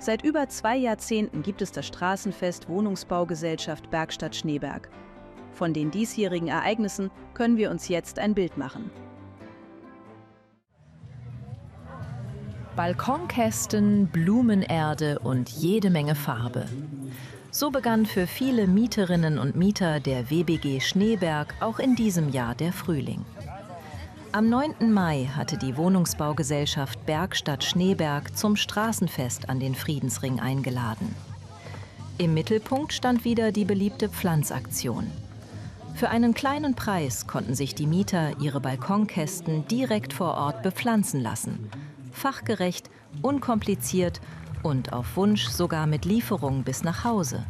Seit über 2 Jahrzehnten gibt es das Straßenfest Wohnungsbaugesellschaft Bergstadt Schneeberg. Von den diesjährigen Ereignissen können wir uns jetzt ein Bild machen. Balkonkästen, Blumenerde und jede Menge Farbe. So begann für viele Mieterinnen und Mieter der WBG Schneeberg auch in diesem Jahr der Frühling. Am 9. Mai hatte die Wohnungsbaugesellschaft Bergstadt Schneeberg zum Straßenfest an den Friedensring eingeladen. Im Mittelpunkt stand wieder die beliebte Pflanzaktion. Für einen kleinen Preis konnten sich die Mieter ihre Balkonkästen direkt vor Ort bepflanzen lassen. Fachgerecht, unkompliziert und auf Wunsch sogar mit Lieferung bis nach Hause.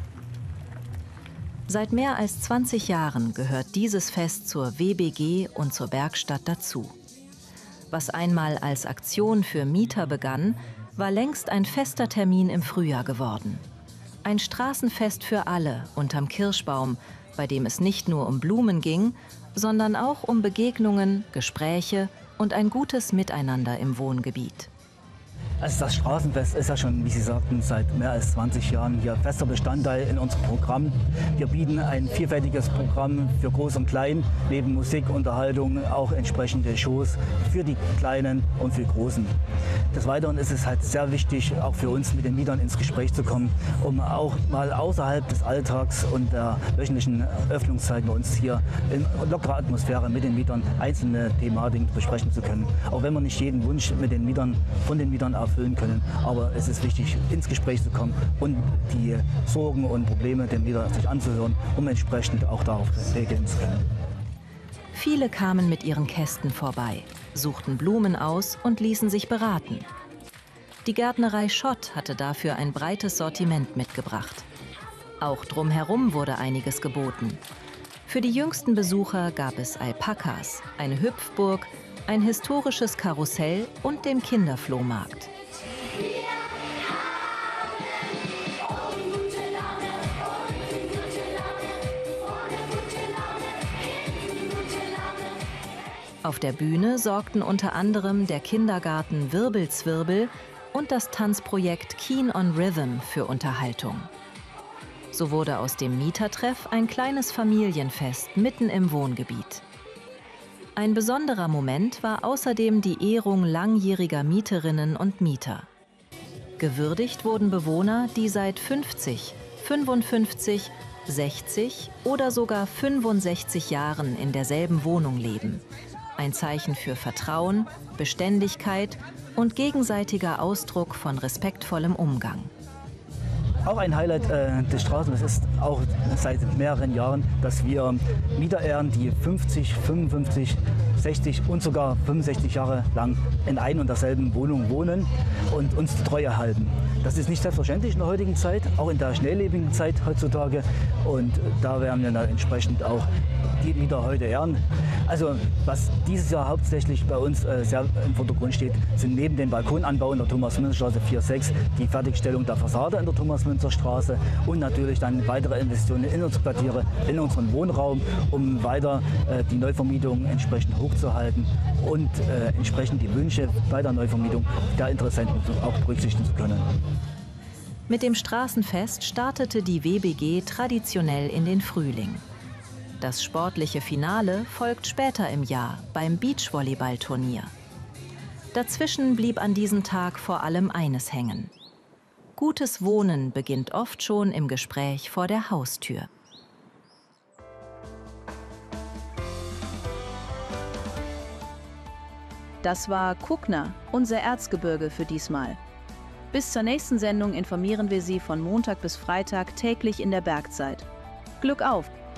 Seit mehr als 20 Jahren gehört dieses Fest zur WBG und zur Bergstadt dazu. Was einmal als Aktion für Mieter begann, war längst ein fester Termin im Frühjahr geworden. Ein Straßenfest für alle unterm Kirschbaum, bei dem es nicht nur um Blumen ging, sondern auch um Begegnungen, Gespräche und ein gutes Miteinander im Wohngebiet. Also das Straßenfest ist ja schon, wie Sie sagten, seit mehr als 20 Jahren hier fester Bestandteil in unserem Programm. Wir bieten ein vielfältiges Programm für Groß und Klein, neben Musik, Unterhaltung, auch entsprechende Shows für die Kleinen und für die Großen. Des Weiteren ist es halt sehr wichtig, auch für uns mit den Mietern ins Gespräch zu kommen, um auch mal außerhalb des Alltags und der wöchentlichen Öffnungszeiten bei uns hier in lockerer Atmosphäre mit den Mietern einzelne Thematiken besprechen zu können. Auch wenn wir nicht jeden Wunsch mit den Mietern, von den Mietern erfüllen können, aber es ist wichtig, ins Gespräch zu kommen und die Sorgen und Probleme der Mieter sich anzuhören, um entsprechend auch darauf reagieren zu können. Viele kamen mit ihren Kästen vorbei, suchten Blumen aus und ließen sich beraten. Die Gärtnerei Schott hatte dafür ein breites Sortiment mitgebracht. Auch drumherum wurde einiges geboten. Für die jüngsten Besucher gab es Alpakas, eine Hüpfburg, ein historisches Karussell und den Kinderflohmarkt. Auf der Bühne sorgten unter anderem der Kindergarten Wirbelzwirbel und das Tanzprojekt Keen on Rhythm für Unterhaltung. So wurde aus dem Mietertreff ein kleines Familienfest mitten im Wohngebiet. Ein besonderer Moment war außerdem die Ehrung langjähriger Mieterinnen und Mieter. Gewürdigt wurden Bewohner, die seit 50, 55, 60 oder sogar 65 Jahren in derselben Wohnung leben. Ein Zeichen für Vertrauen, Beständigkeit und gegenseitiger Ausdruck von respektvollem Umgang. Auch ein Highlight des Straßenfestes ist auch seit mehreren Jahren, dass wir Mieter ehren, die 50, 55, 60 und sogar 65 Jahre lang in ein und derselben Wohnung wohnen und uns die Treue halten. Das ist nicht selbstverständlich in der heutigen Zeit, auch in der schnelllebigen Zeit heutzutage. Und da werden wir dann entsprechend auch die Mieter heute ehren. Also was dieses Jahr hauptsächlich bei uns sehr im Vordergrund steht, sind neben dem Balkonanbau in der Thomas-Münzer-Straße 4/6 die Fertigstellung der Fassade in der Thomas-Münzer-Straße und natürlich dann weitere Investitionen in unsere Quartiere, in unseren Wohnraum, um weiter die Neuvermietung entsprechend hochzuhalten und entsprechend die Wünsche bei der Neuvermietung der Interessenten auch berücksichtigen zu können. Mit dem Straßenfest startete die WBG traditionell in den Frühling. Das sportliche Finale folgt später im Jahr beim Beachvolleyballturnier. Dazwischen blieb an diesem Tag vor allem eines hängen: Gutes Wohnen beginnt oft schon im Gespräch vor der Haustür. Das war Kuckner, unser Erzgebirge für diesmal. Bis zur nächsten Sendung informieren wir Sie von Montag bis Freitag täglich in der Bergzeit. Glück auf!